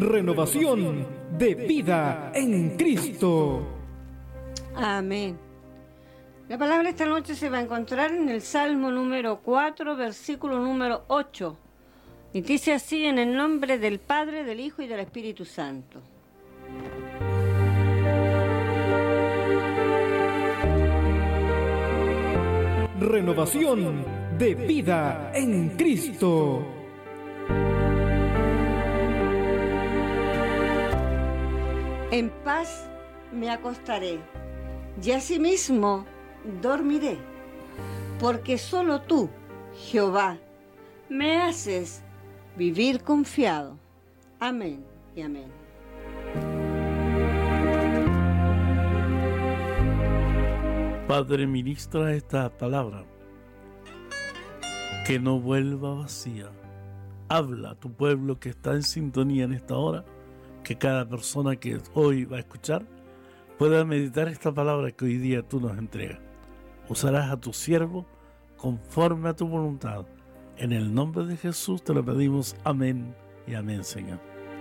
renovación de vida en Cristo. Amén. La palabra esta noche se va a encontrar en el Salmo número 4, versículo número 8. Y dice así: en el nombre del Padre, del Hijo y del Espíritu Santo. Renovación de vida en Cristo. En paz me acostaré y asimismo dormiré, porque solo tú, Jehová, me haces vivir confiado. Amén y amén. Padre, ministra esta palabra, que no vuelva vacía. Habla a tu pueblo que está en sintonía en esta hora, que cada persona que hoy va a escuchar pueda meditar esta palabra que hoy día tú nos entregas. Usarás a tu siervo conforme a tu voluntad. En el nombre de Jesús te lo pedimos. Amén y amén, Señor.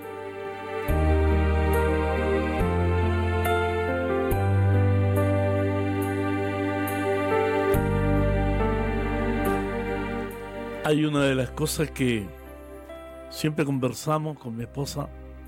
Hay una de las cosas que siempre conversamos con mi esposa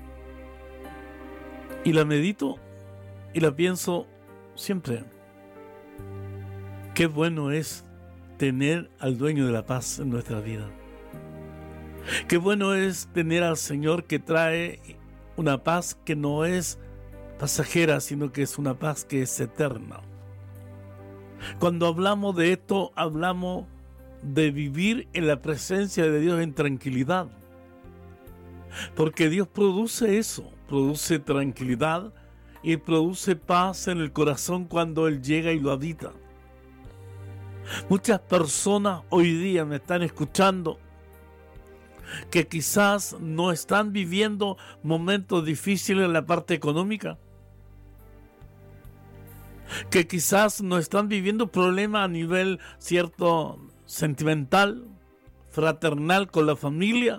y la medito y la pienso siempre. Qué bueno es tener al dueño de la paz en nuestra vida. Qué bueno es tener al Señor que trae una paz que no es pasajera, sino que es una paz que es eterna. Cuando hablamos de esto, hablamos de vivir en la presencia de Dios en tranquilidad. Porque Dios produce eso, produce tranquilidad y produce paz en el corazón cuando Él llega y lo habita. Muchas personas hoy día me están escuchando que quizás no están viviendo momentos difíciles en la parte económica, que quizás no están viviendo problemas a nivel cierto sentimental, fraternal con la familia,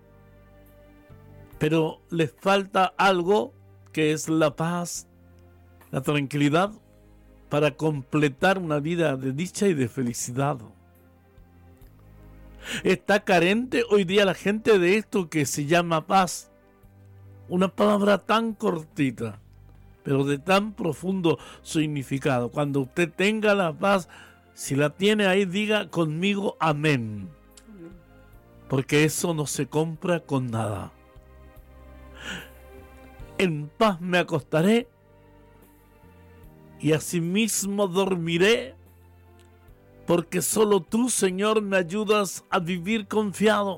pero les falta algo que es la paz, la tranquilidad, para completar una vida de dicha y de felicidad. Está carente hoy día la gente de esto que se llama paz. Una palabra tan cortita, pero de tan profundo significado. Cuando usted tenga la paz, si la tiene ahí, diga conmigo amén. Porque eso no se compra con nada. En paz me acostaré y asimismo dormiré, porque solo tú, Señor, me ayudas a vivir confiado.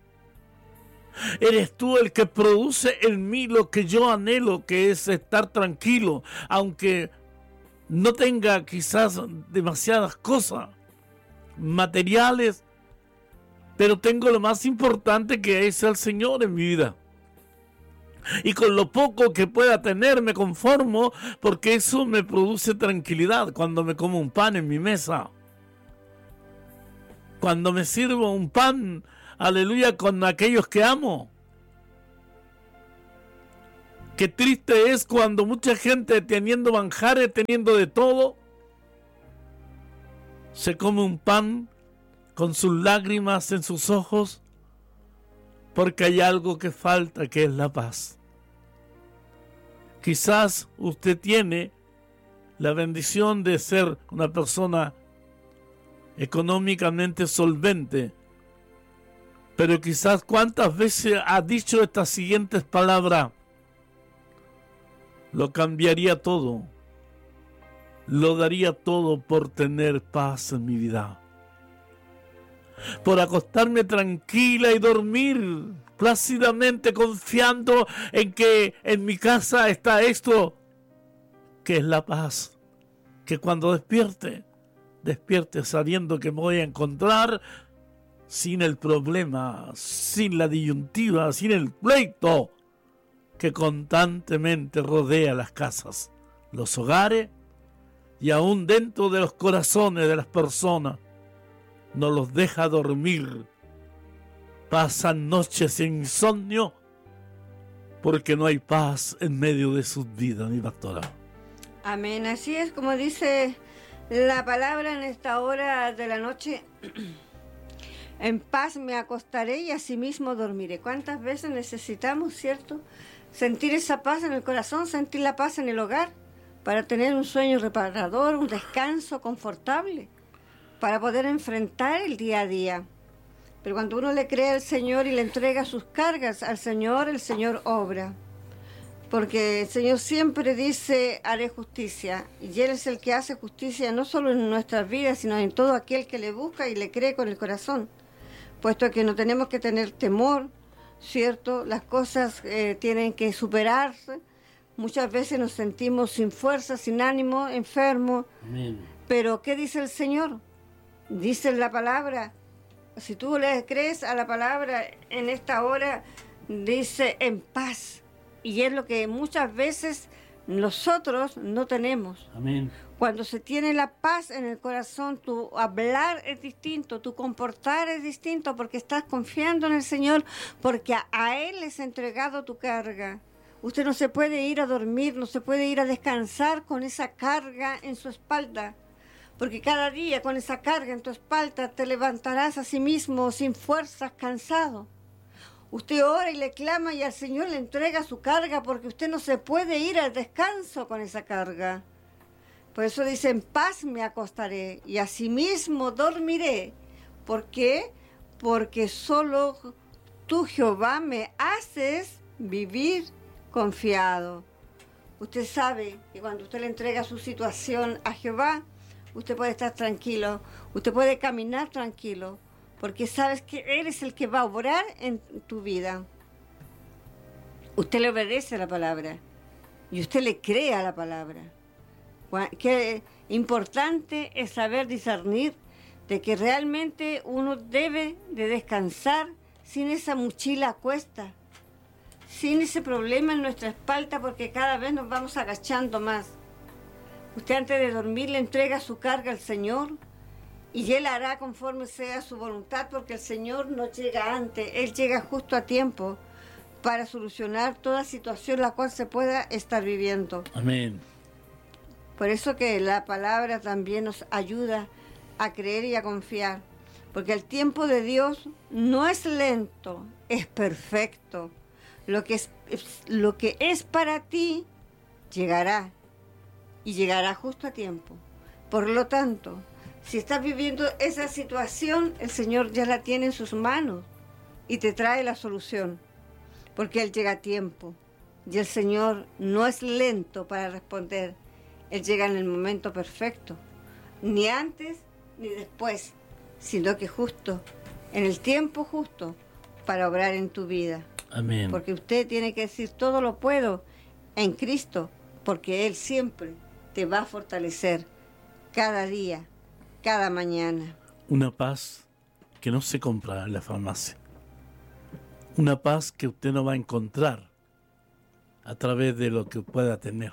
Eres tú el que produce en mí lo que yo anhelo, que es estar tranquilo, aunque no tenga quizás demasiadas cosas materiales, pero tengo lo más importante, que es el Señor en mi vida. Y con lo poco que pueda tener me conformo, porque eso me produce tranquilidad. Cuando me como un pan en mi mesa, cuando me sirvo un pan, aleluya, con aquellos que amo. Qué triste es cuando mucha gente, teniendo manjares, teniendo de todo, se come un pan con sus lágrimas en sus ojos, porque hay algo que falta, que es la paz. Quizás usted tiene la bendición de ser una persona económicamente solvente, pero quizás cuántas veces ha dicho estas siguientes palabras: lo cambiaría todo, lo daría todo por tener paz en mi vida, por acostarme tranquila y dormir plácidamente, confiando en que en mi casa está esto, que es la paz, que cuando despierte sabiendo que me voy a encontrar sin el problema, sin la disyuntiva, sin el pleito que constantemente rodea las casas, los hogares y aún dentro de los corazones de las personas. No los deja dormir. Pasan noches de insomnio porque no hay paz en medio de sus vidas, mi pastora. Amén. Así es como dice la palabra en esta hora de la noche. En paz me acostaré y asimismo dormiré. ¿Cuántas veces necesitamos, cierto? Sentir esa paz en el corazón, sentir la paz en el hogar, para tener un sueño reparador, un descanso confortable, para poder enfrentar el día a día. Pero cuando uno le cree al Señor y le entrega sus cargas al Señor, el Señor obra. Porque el Señor siempre dice, haré justicia. Y Él es el que hace justicia no solo en nuestras vidas, sino en todo aquel que le busca y le cree con el corazón. Puesto que no tenemos que tener temor, ¿cierto? Las cosas tienen que superarse. Muchas veces nos sentimos sin fuerza, sin ánimo, enfermos. Amén. Pero ¿qué dice el Señor? Dice la palabra. Si tú le crees a la palabra en esta hora, dice en paz. Y es lo que muchas veces nosotros no tenemos. Amén. Cuando se tiene la paz en el corazón, tu hablar es distinto, tu comportar es distinto, porque estás confiando en el Señor, porque a Él les ha entregado tu carga. Usted no se puede ir a dormir, no se puede ir a descansar con esa carga en su espalda, porque cada día con esa carga en tu espalda te levantarás a sí mismo sin fuerzas, cansado. Usted ora y le clama y al Señor le entrega su carga, porque usted no se puede ir al descanso con esa carga. Por eso dice, en paz me acostaré y asimismo dormiré. ¿Por qué? Porque solo tú, Jehová, me haces vivir confiado. Usted sabe que cuando usted le entrega su situación a Jehová, usted puede estar tranquilo, usted puede caminar tranquilo, porque sabes que Él es el que va a obrar en tu vida. Usted le obedece a la palabra y usted le cree a la palabra. Qué importante es saber discernir de que realmente uno debe de descansar sin esa mochila a cuesta, sin ese problema en nuestra espalda, porque cada vez nos vamos agachando más. Usted antes de dormir le entrega su carga al Señor y Él hará conforme sea su voluntad, porque el Señor no llega antes, Él llega justo a tiempo para solucionar toda situación la cual se pueda estar viviendo. Amén. Por eso que la palabra también nos ayuda a creer y a confiar, porque el tiempo de Dios no es lento, es perfecto. Lo que es para ti llegará y llegará justo a tiempo. Por lo tanto, si estás viviendo esa situación, el Señor ya la tiene en sus manos y te trae la solución, porque Él llega a tiempo y el Señor no es lento para responder. Él llega en el momento perfecto, ni antes ni después, sino que justo, en el tiempo justo, para obrar en tu vida. Amén. Porque usted tiene que decir, todo lo puedo en Cristo, porque Él siempre te va a fortalecer cada día, cada mañana. Una paz que no se compra en la farmacia. Una paz que usted no va a encontrar a través de lo que pueda tener,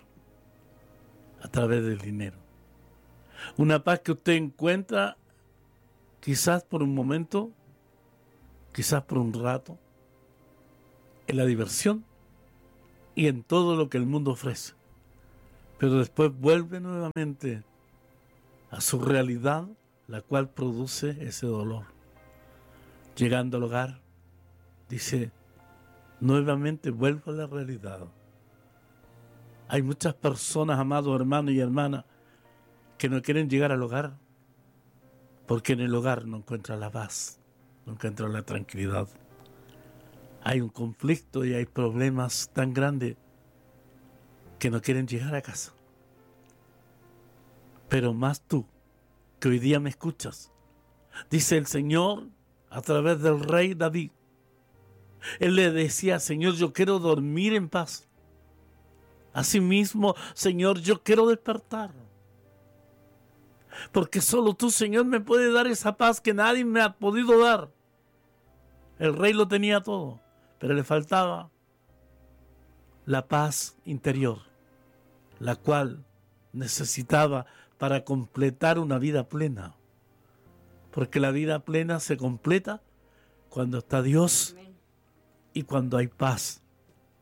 a través del dinero. Una paz que usted encuentra quizás por un momento, quizás por un rato, en la diversión y en todo lo que el mundo ofrece. Pero después vuelve nuevamente a su realidad, la cual produce ese dolor. Llegando al hogar, dice, nuevamente vuelvo a la realidad. Hay muchas personas, amados hermanos y hermanas, que no quieren llegar al hogar porque en el hogar no encuentran la paz, no encuentran la tranquilidad. Hay un conflicto y hay problemas tan grandes que no quieren llegar a casa. Pero más tú, que hoy día me escuchas, dice el Señor a través del rey David. Él le decía, Señor, yo quiero dormir en paz. Asimismo, Señor, yo quiero despertar. Porque solo tú, Señor, me puedes dar esa paz que nadie me ha podido dar. El rey lo tenía todo, pero le faltaba la paz interior, la cual necesitaba para completar una vida plena. Porque la vida plena se completa cuando está Dios y cuando hay paz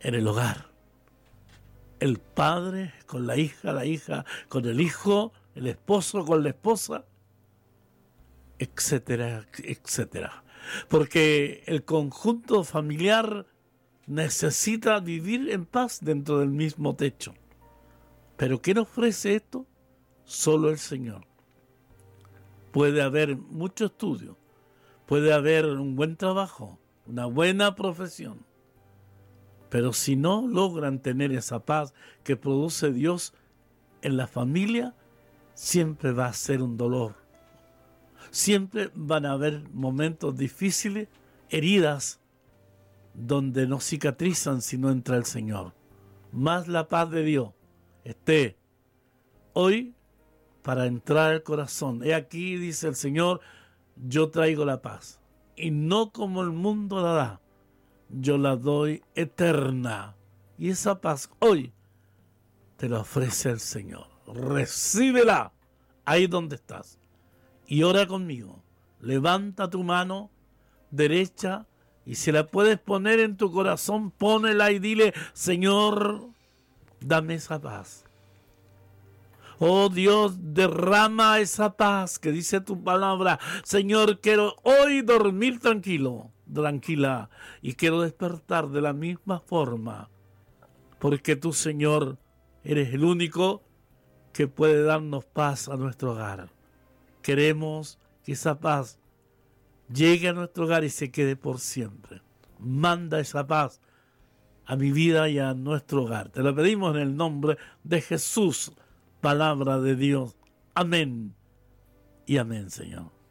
en el hogar. El padre con la hija con el hijo, el esposo con la esposa, etcétera, etcétera. Porque el conjunto familiar necesita vivir en paz dentro del mismo techo. ¿Pero quién ofrece esto? Solo el Señor. Puede haber mucho estudio, puede haber un buen trabajo, una buena profesión, pero si no logran tener esa paz que produce Dios en la familia, siempre va a ser un dolor. Siempre van a haber momentos difíciles, heridas, donde no cicatrizan si no entra el Señor. Más la paz de Dios esté hoy para entrar al corazón. He aquí, dice el Señor, yo traigo la paz. Y no como el mundo la da, yo la doy eterna. Y esa paz hoy te la ofrece el Señor. Recíbela ahí donde estás. Y ora conmigo. Levanta tu mano derecha y si la puedes poner en tu corazón, pónela y dile, Señor, dame esa paz. Oh Dios, derrama esa paz que dice tu palabra. Señor, quiero hoy dormir tranquilo, tranquila, y quiero despertar de la misma forma, porque tú, Señor, eres el único que puede darnos paz a nuestro hogar. Queremos que esa paz llegue a nuestro hogar y se quede por siempre. Manda esa paz a mi vida y a nuestro hogar. Te lo pedimos en el nombre de Jesús, palabra de Dios. Amén y amén, Señor.